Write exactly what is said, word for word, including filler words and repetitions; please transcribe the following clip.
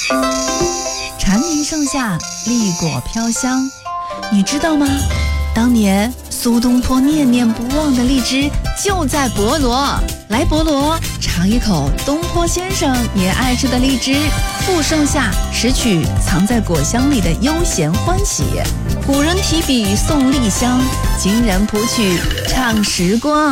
蝉鸣盛夏，栗果飘香。你知道吗？当年苏东坡念念不忘的荔枝就在博罗。来博罗尝一口东坡先生也爱吃的荔枝，赴盛夏，拾取藏在果香里的悠闲欢喜。古人提笔送荔香，今人谱曲唱时光。